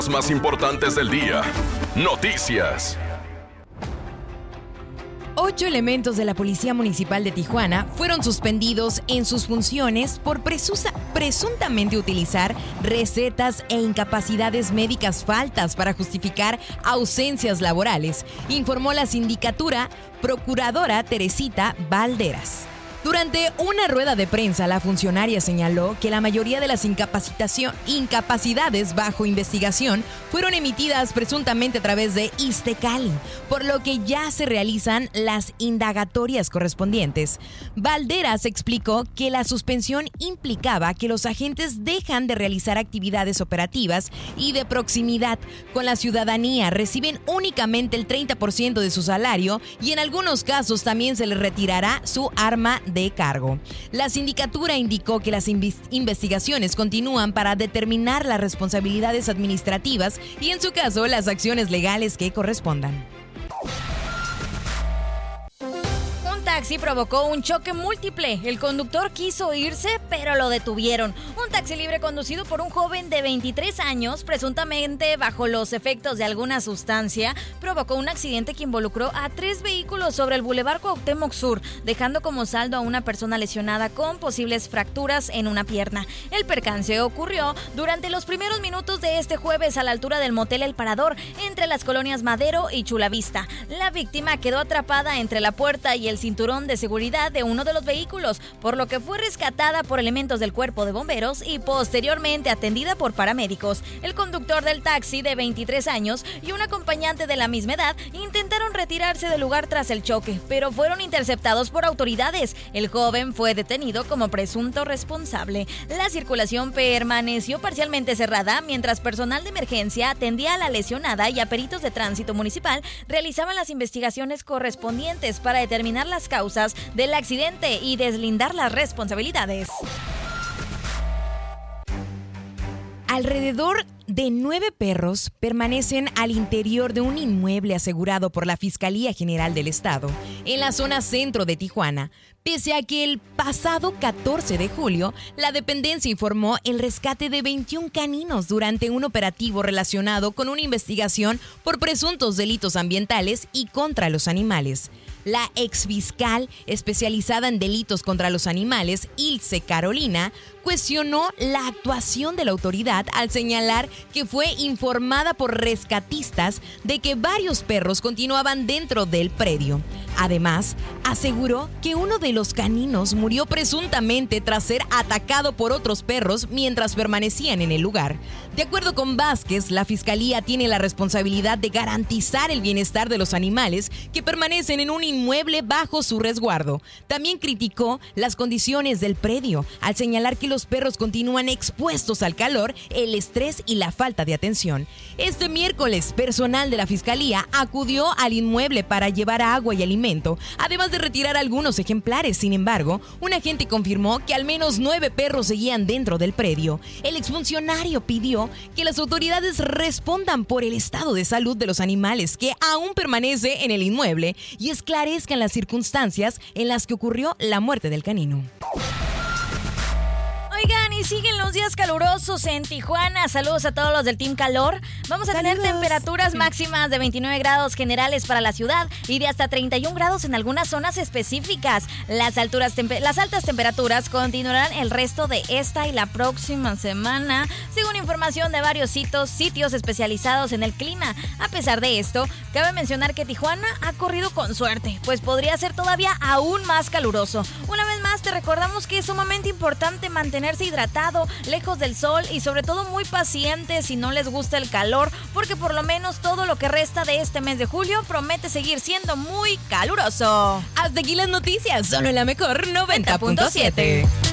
Más importantes del día. Noticias. 8 elementos de la Policía Municipal de Tijuana fueron suspendidos en sus funciones por presuntamente utilizar recetas e incapacidades médicas faltas para justificar ausencias laborales, informó la sindicatura procuradora Teresita Valderas. Durante una rueda de prensa, la funcionaria señaló que la mayoría de las incapacidades bajo investigación fueron emitidas presuntamente a través de Iztecali, por lo que ya se realizan las indagatorias correspondientes. Valderas explicó que la suspensión implicaba que los agentes dejan de realizar actividades operativas y de proximidad con la ciudadanía, reciben únicamente el 30% de su salario y en algunos casos también se les retirará su arma de cargo. La sindicatura indicó que las investigaciones continúan para determinar las responsabilidades administrativas y, en su caso, las acciones legales que correspondan. Taxi provocó un choque múltiple. El conductor quiso irse, pero lo detuvieron. Un taxi libre conducido por un joven de 23 años, presuntamente bajo los efectos de alguna sustancia, provocó un accidente que involucró a 3 vehículos sobre el Boulevard Cuauhtémoc Sur, dejando como saldo a una persona lesionada con posibles fracturas en una pierna. El percance ocurrió durante los primeros minutos de este jueves a la altura del motel El Parador, entre las colonias Madero y Chulavista. La víctima quedó atrapada entre la puerta y el cinturón de seguridad de uno de los vehículos, por lo que fue rescatada por elementos del cuerpo de bomberos y posteriormente atendida por paramédicos. El conductor del taxi de 23 años y un acompañante de la misma edad intentaron retirarse del lugar tras el choque, pero fueron interceptados por autoridades. El joven fue detenido como presunto responsable. La circulación permaneció parcialmente cerrada mientras personal de emergencia atendía a la lesionada y a peritos de tránsito municipal realizaban las investigaciones correspondientes para determinar las causas del accidente y deslindar las responsabilidades. Alrededor de 9 perros permanecen al interior de un inmueble asegurado por la Fiscalía General del Estado en la zona centro de Tijuana, pese a que el pasado 14 de julio la dependencia informó el rescate de 21 caninos durante un operativo relacionado con una investigación por presuntos delitos ambientales y contra los animales. La exfiscal especializada en delitos contra los animales, Ilse Carolina, cuestionó la actuación de la autoridad al señalar que fue informada por rescatistas de que varios perros continuaban dentro del predio. Además, aseguró que uno de los caninos murió presuntamente tras ser atacado por otros perros mientras permanecían en el lugar. De acuerdo con Vázquez, la Fiscalía tiene la responsabilidad de garantizar el bienestar de los animales que permanecen en un inmueble bajo su resguardo. También criticó las condiciones del predio, al señalar que los perros continúan expuestos al calor, el estrés y la falta de atención. Este miércoles, personal de la Fiscalía acudió al inmueble para llevar agua y alimento, además de retirar algunos ejemplares. Sin embargo, un agente confirmó que al menos 9 perros seguían dentro del predio. El exfuncionario pidió que las autoridades respondan por el estado de salud de los animales que aún permanece en el inmueble y esclarezcan las circunstancias en las que ocurrió la muerte del canino. Oigan, y siguen los días calurosos en Tijuana. Saludos a todos los del Team Calor. Vamos a tener temperaturas máximas de 29 grados generales para la ciudad y de hasta 31 grados en algunas zonas específicas. Las altas temperaturas continuarán el resto de esta y la próxima semana, según información de varios sitios especializados en el clima. A pesar de esto, cabe mencionar que Tijuana ha corrido con suerte, pues podría ser todavía aún más caluroso. Una vez más, te recordamos que es sumamente importante mantenerse hidratado, lejos del sol y sobre todo muy paciente si no les gusta el calor, porque por lo menos todo lo que resta de este mes de julio promete seguir siendo muy caluroso. Hasta aquí las noticias, solo en la mejor 90.7.